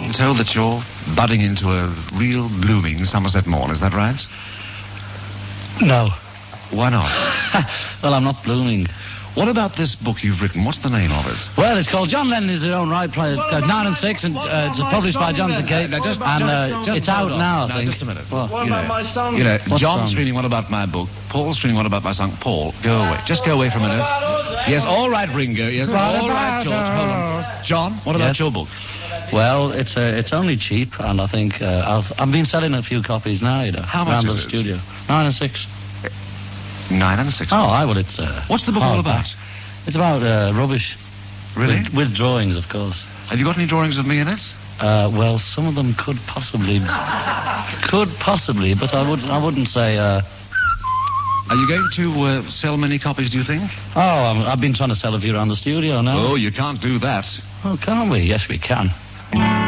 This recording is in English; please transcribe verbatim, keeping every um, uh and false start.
I'm told that you're budding into a real blooming Somerset morn, is that right? No. Why not? Well, I'm not blooming. What about this book you've written? What's the name of it? Well, it's called John Lennon Is His Own Right, play, uh, nine and six, and uh, it's published by Jonathan Cake, Now, just- and uh, just- just it's out hold on. now, I Now, think. just a minute. What? What You about know, my song? You know, What John's song? screaming, what about my book? Paul's screaming, what about my song? Paul, go away. Just go away for a minute. Yes, all right, Ringo. Yes, all right, George. Hold on. John, what about Yes? your book? Well, it's uh, it's only cheap, and I think uh, I've I've been selling a few copies now, you know. How much around is the it? studio. Nine and six. Nine and six. Oh, I well, it's. Uh, What's the book all hardback. about? It's about uh, rubbish. Really? With, with drawings, of course. Have you got any drawings of me in it? Uh, well, some of them could possibly, could possibly, but I would I wouldn't say. Uh, Are you going to uh, sell many copies, do you think? oh, I'm, I've been trying to sell a few around the studio now. Oh, you can't do that. Oh, can't we? Yes, we can.